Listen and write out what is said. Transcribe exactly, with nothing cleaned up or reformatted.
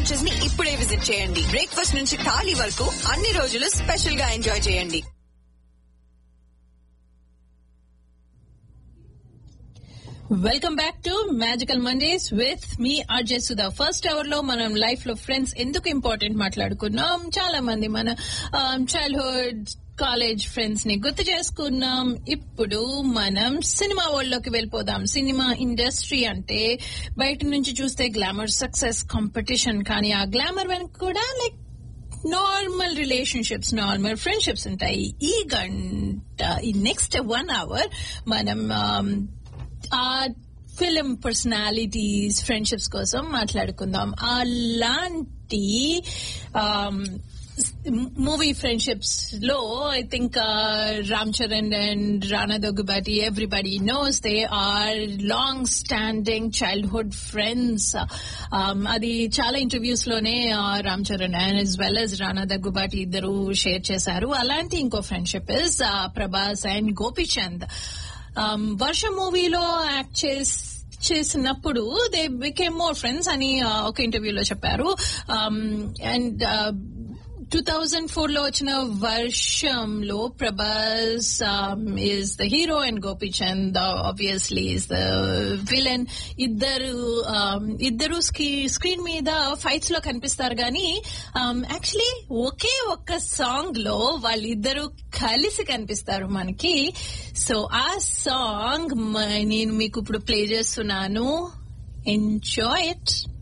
Branches ని ఇప్పుడే visit చేయండి. బ్రేక్ఫాస్ట్ నుంచి థాలీ వరకు అన్ని రోజులు స్పెషల్ గా ఎంజాయ్ చేయండి. Welcome back to magical Mondays with me RJ Sudha. First hour లో మనం లైఫ్ లో ఫ్రెండ్స్ ఎందుకు ఇంపార్టెంట్ మాట్లాడుకున్నాం. చాలా మంది మన చైల్డ్హుడ్ కాలేజ్ ఫ్రెండ్స్ ని గుర్తు చేసుకున్నాం. ఇప్పుడు మనం సినిమా వరల్డ్ లోకి వెళ్ళిపోదాం. సినిమా ఇండస్ట్రీ అంటే బయట నుంచి చూస్తే గ్లామర్, సక్సెస్, కాంపిటీషన్, కానీ ఆ గ్లామర్ వెనక కూడా like normal relationships, normal friendships ఉంటాయి. ఈ గంట ఈ నెక్స్ట్ వన్ అవర్ మనం ఆ ఫిలిం పర్సనాలిటీస్ ఫ్రెండ్షిప్స్ కోసం మాట్లాడుకుందాం. అలాంటి మూవీ ఫ్రెండ్షిప్స్ లో I think Ram Charan and Rana Daggubati, everybody knows they are long standing childhood friends. అది చాలా ఇంటర్వ్యూస్ లోనే Ram Charan and as well as రానా దగ్గుబాటి ఇద్దరు షేర్ చేశారు. అలాంటి ఇంకో friendship is Prabhas and Gopichand. వర్ష మూవీలో యాక్ట్ చేసి చేసినప్పుడు దే బికేమ్ మోర్ ఫ్రెండ్స్ అని ఒక ఇంటర్వ్యూలో చెప్పారు. అండ్ టూ థౌజండ్ ఫోర్ లో వచ్చిన వర్షంలో Prabhas is the hero and Gopichand obviously is the villain. ఇద్దరు ఇద్దరు స్క్రీన్ మీద ఫైట్స్ లో కనిపిస్తారు గానీ యాక్చువల్లీ ఒకే ఒక్క సాంగ్ లో వాళ్ళిద్దరూ కలిసి కనిపిస్తారు మనకి. సో ఆ సాంగ్ నేను మీకు ఇప్పుడు ప్లే చేస్తున్నాను. Enjoy it.